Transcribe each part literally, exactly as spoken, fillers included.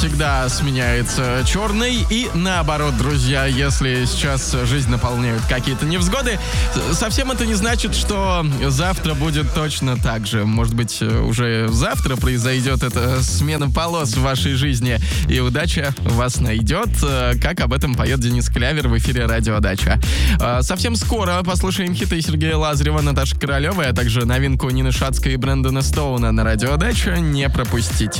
всегда сменяется черной. И наоборот, друзья, если сейчас жизнь наполняют какие-то невзгоды, совсем это не значит, что завтра будет точно так же. Может быть, уже завтра произойдет эта смена полос в вашей жизни, и удача вас найдет, как об этом поет Денис Клявер в эфире «Радио Дача». Совсем скоро послушаем хиты Сергея Лазарева, Наташи Королевой, а также новинку Нины Шацкой и Брэндона Стоуна на «Радио Дача». Не пропустите.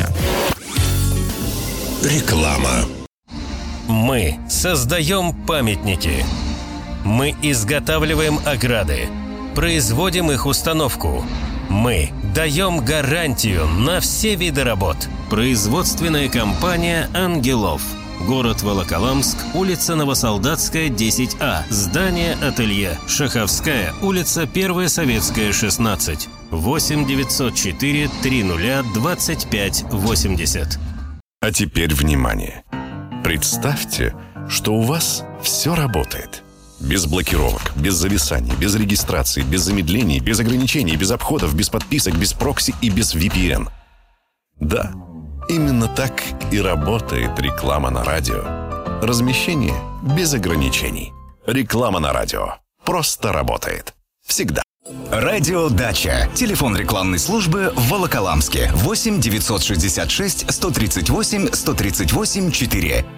Реклама. Мы создаем памятники. Мы изготавливаем ограды. Производим их установку. Мы даем гарантию на все виды работ. Производственная компания «Ангелов». Город Волоколамск, улица Новосолдатская, десять А. Здание ателье. Шаховская, улица Первая Советская, шестнадцать. восемь девятьсот четыре триста двадцать пять восемьдесят. А теперь внимание. Представьте, что у вас все работает. Без блокировок, без зависаний, без регистрации, без замедлений, без ограничений, без обходов, без подписок, без прокси и без ви пи эн. Да, именно так и работает реклама на радио. Размещение без ограничений. Реклама на радио просто работает. Всегда. Радио Дача. Телефон рекламной службы в Волоколамске. восемь девятьсот шестьдесят шесть сто тридцать восемь сто тридцать восемь четыре.